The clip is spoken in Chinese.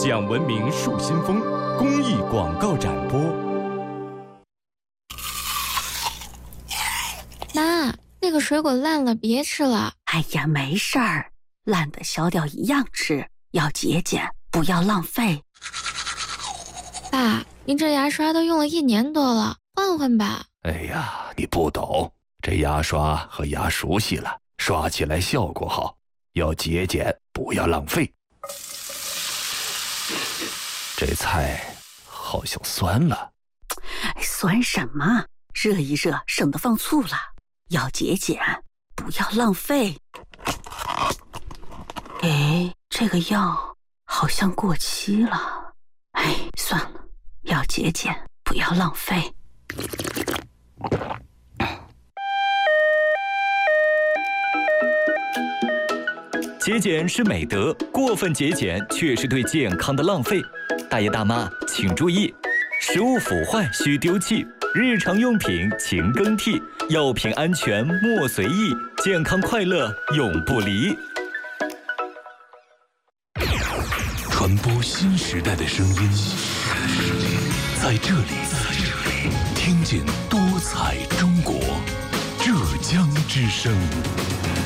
讲文明树新风公益广告展播。 妈，那个水果烂了，别吃了。 哎呀，没事儿，烂的削掉一样吃，要节俭，不要浪费。 爸，您这牙刷都用了1年多了，换换吧。 哎呀，你不懂，这牙刷和牙熟悉了，刷起来效果好，要节俭，不要浪费。这菜好像酸了。 酸什么？热一热，省得放醋了。要节俭，不要浪费。哎，这个药好像过期了。哎，算了，要节俭，不要浪费。 节俭是美德，过分节俭却是对健康的浪费。大爷大妈请注意，食物腐坏需丢弃，日常用品勤更替，药品安全莫随意，健康快乐永不离。 传播新时代的声音，在这里听见多彩中国，浙江之声。